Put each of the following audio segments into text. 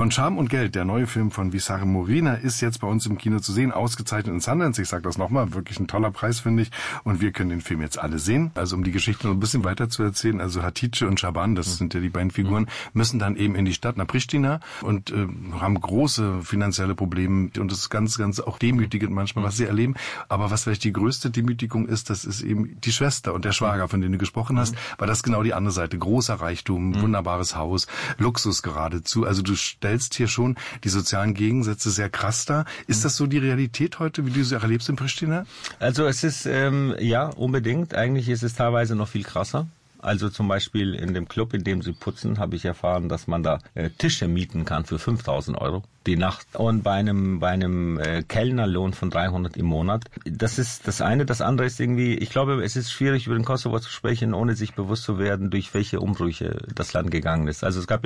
Von Scham und Geld, der neue Film von Visare Morina, ist jetzt bei uns im Kino zu sehen, ausgezeichnet in Sundance. Ich sage das nochmal, wirklich ein toller Preis, finde ich. Und wir können den Film jetzt alle sehen. Also um die Geschichte noch ein bisschen weiter zu erzählen, also Hatice und Shaban, das sind ja die beiden Figuren, müssen dann eben in die Stadt nach Pristina und haben große finanzielle Probleme. Und das ist ganz, ganz auch demütigend manchmal, was sie erleben. Aber was vielleicht die größte Demütigung ist, das ist eben die Schwester und der Schwager, von denen du gesprochen hast, weil das genau die andere Seite. Großer Reichtum, wunderbares Haus, Luxus geradezu. Also du stellst hier schon die sozialen Gegensätze sehr krass dar. Ist das so die Realität heute, wie du sie erlebst in Pristina? Also es ist, ja, unbedingt. Eigentlich ist es teilweise noch viel krasser. Also zum Beispiel in dem Club, in dem sie putzen, habe ich erfahren, dass man da Tische mieten kann für 5.000 € die Nacht. Und bei einem Kellnerlohn von 300 im Monat. Das ist das eine. Das andere ist irgendwie, ich glaube, es ist schwierig, über den Kosovo zu sprechen, ohne sich bewusst zu werden, durch welche Umbrüche das Land gegangen ist. Also es gab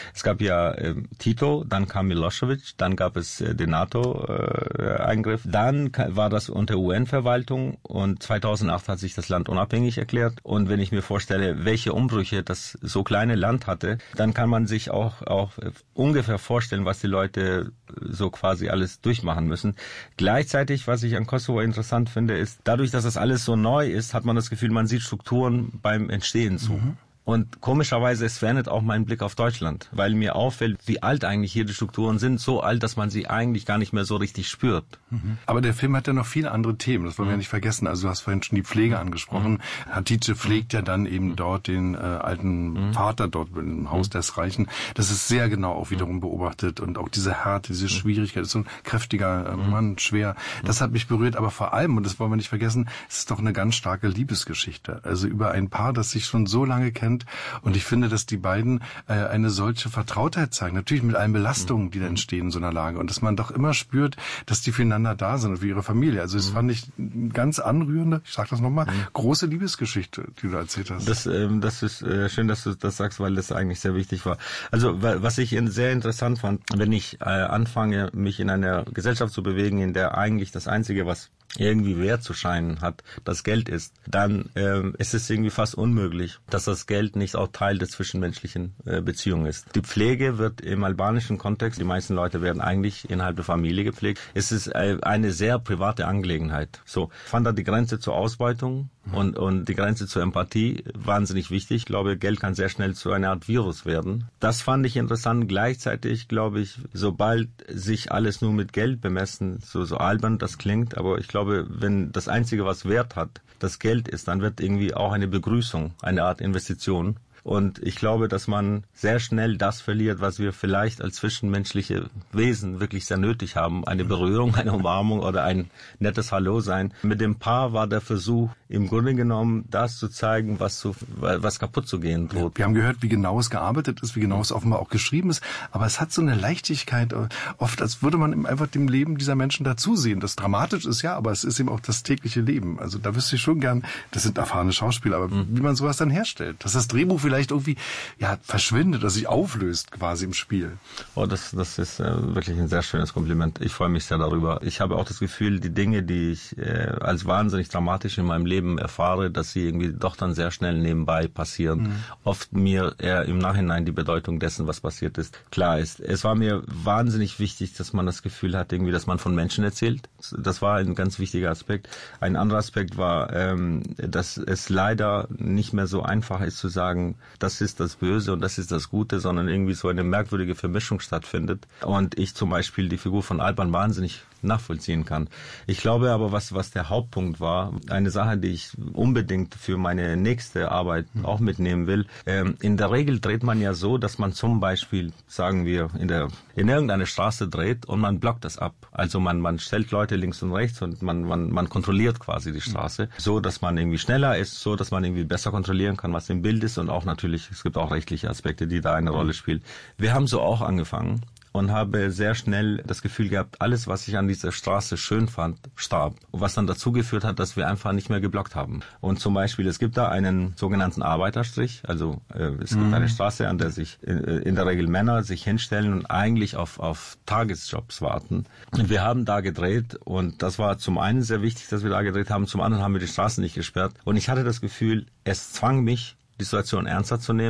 ja Tito, dann kam Milosevic, dann gab es den NATO-Eingriff, dann war das unter UN-Verwaltung und 2008 hat sich das Land unabhängig erklärt. Und wenn ich mir vorstelle, welche Umbrüche das so kleine Land hatte, dann kann man sich auch ungefähr vorstellen, was die Leute so quasi alles durchmachen müssen. Gleichzeitig, was ich an Kosovo interessant finde, ist, dadurch, dass das alles so neu ist, hat man das Gefühl, man sieht Strukturen beim Entstehen zu. Und komischerweise, es verändert auch meinen Blick auf Deutschland, weil mir auffällt, wie alt eigentlich hier die Strukturen sind. So alt, dass man sie eigentlich gar nicht mehr so richtig spürt. Aber der Film hat ja noch viele andere Themen, das wollen wir ja nicht vergessen. Also du hast vorhin schon die Pflege angesprochen. Hatice pflegt ja dann eben dort den alten Vater dort im Haus des Reichen. Das ist sehr genau auch wiederum beobachtet. Und auch diese Härte, diese Schwierigkeit, ist so ein kräftiger Mann, schwer. Das hat mich berührt, aber vor allem, und das wollen wir nicht vergessen, es ist doch eine ganz starke Liebesgeschichte. Also über ein Paar, das sich schon so lange kennt. Und ich finde, dass die beiden eine solche Vertrautheit zeigen. Natürlich mit allen Belastungen, die da entstehen in so einer Lage. Und dass man doch immer spürt, dass die füreinander da sind und für ihre Familie. Also das fand ich eine ganz anrührende, ich sag das nochmal, große Liebesgeschichte, die du erzählt hast. Das ist schön, dass du das sagst, weil das eigentlich sehr wichtig war. Also was ich sehr interessant fand, wenn ich anfange, mich in einer Gesellschaft zu bewegen, in der eigentlich das Einzige, was irgendwie wert zu scheinen hat, das Geld ist, dann ist es irgendwie fast unmöglich, dass das Geld nicht auch Teil der zwischenmenschlichen Beziehung ist. Die Pflege wird im albanischen Kontext, die meisten Leute werden eigentlich innerhalb der Familie gepflegt. Es ist eine sehr private Angelegenheit. So, ich fand da die Grenze zur Ausbeutung und die Grenze zur Empathie wahnsinnig wichtig. Ich glaube, Geld kann sehr schnell zu einer Art Virus werden. Das fand ich interessant. Gleichzeitig glaube ich, sobald sich alles nur mit Geld bemessen, so albern das klingt, aber ich glaube, wenn das Einzige, was Wert hat, das Geld ist, dann wird irgendwie auch eine Begrüßung, eine Art Investition. Und ich glaube, dass man sehr schnell das verliert, was wir vielleicht als zwischenmenschliche Wesen wirklich sehr nötig haben. Eine Berührung, eine Umarmung oder ein nettes Hallo sein. Mit dem Paar war der Versuch, im Grunde genommen das zu zeigen, was kaputt zu gehen droht. Wir haben gehört, wie genau es gearbeitet ist, wie genau es offenbar auch geschrieben ist. Aber es hat so eine Leichtigkeit, oft als würde man einfach dem Leben dieser Menschen dazusehen. Das dramatisch ist ja, aber es ist eben auch das tägliche Leben. Also da wüsste ich schon gern, das sind erfahrene Schauspieler, aber wie man sowas dann herstellt. Dass das Drehbuch vielleicht irgendwie verschwindet, dass sich auflöst quasi im Spiel. Oh, das ist wirklich ein sehr schönes Kompliment. Ich freue mich sehr darüber. Ich habe auch das Gefühl, die Dinge, die ich als wahnsinnig dramatisch in meinem Leben erfahre, dass sie irgendwie doch dann sehr schnell nebenbei passieren. Oft mir eher im Nachhinein die Bedeutung dessen, was passiert ist, klar ist. Es war mir wahnsinnig wichtig, dass man das Gefühl hat, irgendwie, dass man von Menschen erzählt. Das war ein ganz wichtiger Aspekt. Ein anderer Aspekt war, dass es leider nicht mehr so einfach ist zu sagen, das ist das Böse und das ist das Gute, sondern irgendwie so eine merkwürdige Vermischung stattfindet. Und ich zum Beispiel die Figur von Alban wahnsinnig nachvollziehen kann. Ich glaube aber, was der Hauptpunkt war, eine Sache, die ich unbedingt für meine nächste Arbeit auch mitnehmen will. In der Regel dreht man ja so, dass man zum Beispiel, sagen wir, in irgendeine Straße dreht und man blockt das ab. Also man stellt Leute links und rechts und man kontrolliert quasi die Straße, so dass man irgendwie schneller ist, so dass man irgendwie besser kontrollieren kann, was im Bild ist und auch natürlich, es gibt auch rechtliche Aspekte, die da eine Rolle spielen. Wir haben so auch angefangen und habe sehr schnell das Gefühl gehabt, alles, was ich an dieser Straße schön fand, starb. Was dann dazu geführt hat, dass wir einfach nicht mehr geblockt haben. Und zum Beispiel, es gibt da einen sogenannten Arbeiterstrich. Also es gibt eine Straße, an der sich in der Regel Männer sich hinstellen und eigentlich auf Tagesjobs warten. Und wir haben da gedreht und das war zum einen sehr wichtig, dass wir da gedreht haben. Zum anderen haben wir die Straße nicht gesperrt. Und ich hatte das Gefühl, es zwang mich, die Situation ernster zu nehmen.